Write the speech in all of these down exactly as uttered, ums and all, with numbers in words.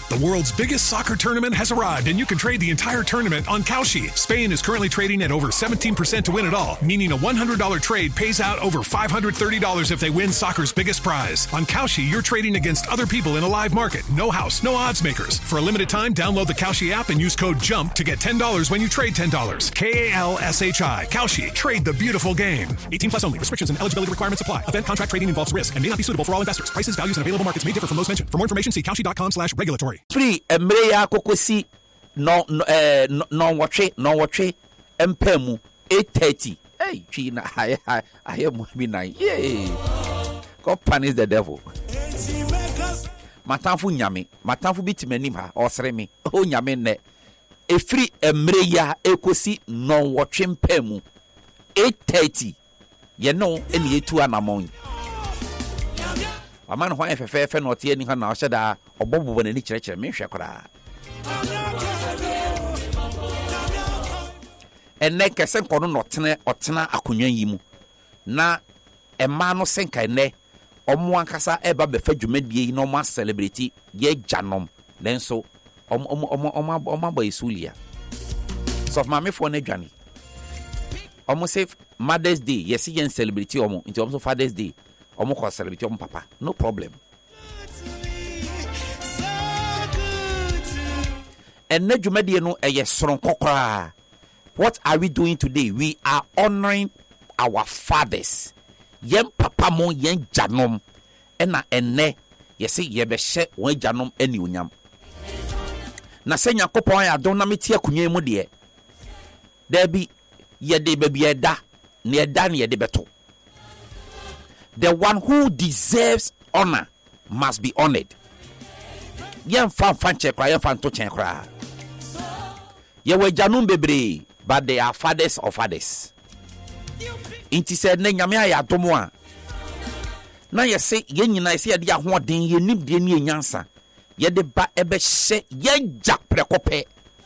The world's biggest soccer tournament has arrived, and you can trade the entire tournament on Kalshi. Spain is currently trading at over seventeen percent to win it all, meaning a one hundred dollars trade pays out over five hundred thirty dollars if they win soccer's biggest prize. On Kalshi, you're trading against other people in a live market. No house, no odds makers. For a limited time, download the Kalshi app and use code JUMP to get ten dollars when you trade ten dollars. K A L S H I. Kalshi. Trade the beautiful game. eighteen plus only. Restrictions and eligibility requirements apply. Event contract trading involves risk and may not be suitable for all investors. Prices, values, and available markets may differ from those mentioned. For more information, see kalshi.com slash regulatory. Free Emreya Kokosi no no eh no watche no watche empemu eight thirty. Hey, China, I I I am be nine. Yay. God punish the devil. Matanfu nyame, matanfu biti menim ha osre me. O nyame ne. E free Emreya Ekosi no watche empemu eight thirty. Ye know eni etu anamon. A man who I fefe not any hand now said, or Bobo when any church and Mishakra. And neck a sen corner or tena or tena acunyimu. Na a man no senka ne or Mwankasa eba befeju medie no more celebrity ye janom. Then so om om om om om boy sulia. So mammy for ne Johnny. Almost say Mother's Day, yes, yen celebrity omo into also Father's Day. Omo ko celebrity omo papa, no problem. And na dwumade no eye soron kokora. What are we doing today? We are honoring our fathers. Yen papa mo yen janom. Ena enne yesi ye be hye won janom eni onyam. Na se Yakopon ya don na metie akunye mu de. There be ye de baby eda, ne eda ne ye de beto. The one who deserves honor must be honored. Yen fan fan che kra, yen fan to chen kra. Ye we janum bebre, but they are fathers of fathers. Inti said ne nyame ya domo a. Na ye se ye nyina se ye de ahoden ye nim de ne nyansa. Ye de ba ebe hye ye jak prekope.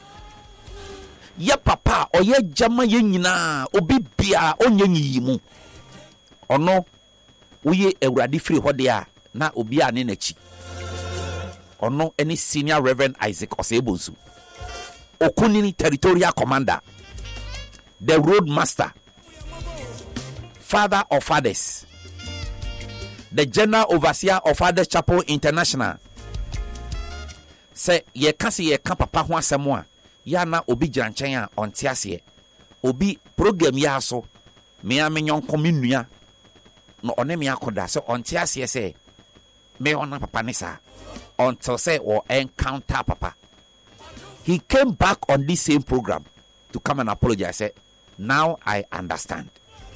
Ye papa o ye jama ye nyina obi bia onye nyimu. Ono uye ewradi free hode a na obi a ne nachi. Ono any senior Reverend Isaac Osebonsu. Okunini territorial commander. The road master. Father of fathers. The general overseer of Fathers Chapel International. Say ye kasi ye kan papa ho asemo a ya na obi giranchen a onte ase. Obi program ya so me a me nyonko me nua no one me akoda so onte ase say me ona papa ne sa until say or encounter papa. He came back on this same program to come and apologize. Say, now I understand.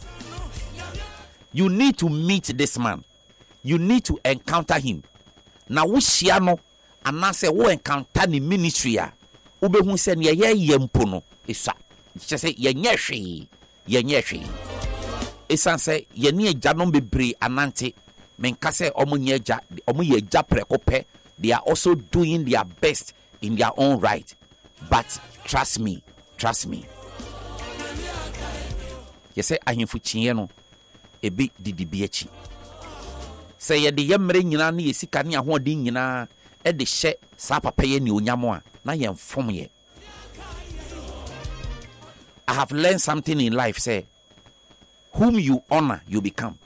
You need to meet this man. You need to encounter him. Now we share no and now say we encounter the ministry a ube hu say ye ye mpo no isa. Just say ye nyehwe ye nyehwe. Isa say ye ne agya no bebre anante menka say omo nye agya omo ye agya prekope. They are also doing their best in their own right. But trust me, trust me. You say ahimfu chinye no ebi didi echi. Say ye de yemre nyina na yesika ne ahoden nyina e de hye sa papa ye ne onyamo a na ye mfom ye. I have learned something in life. Say, whom you honor, you become.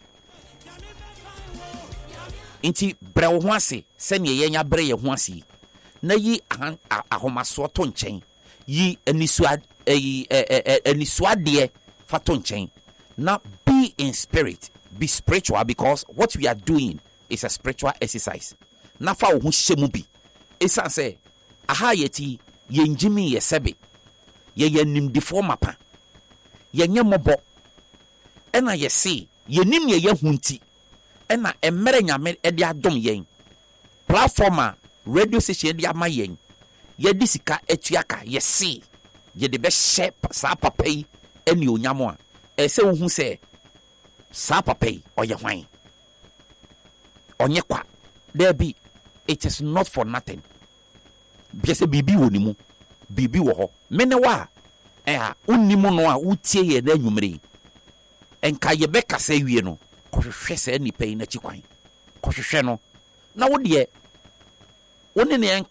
Inti bre wo ho ase se ne ye nya bre ye ho ase na yi ahomaso to nchen yi anisua yi anisua de fa to nchen na be in spirit, be spiritual, because what we are doing is a spiritual exercise. Na fa wo ho hyemu bi esa se aha yeti ye njimi ye sebe ye ye nimdifo mapa ye nyemobo ena ye se ye nim ye ye hunti ena emere nyame e de adom yen platforma radio station de ama yen ye disika etuaka ye se ye de be share sa papa yi eni onyamo a e se wo hu se sa papa yi oye hwan onye kwa there be. It is not for nothing. Biese bibi wonimu bibi wo ho mene wa eh unimu no a utie ye na nwumre enka ye be kasa wie no kohwehwe se ni pei na chikwan kohwehwe no na wo de woni ne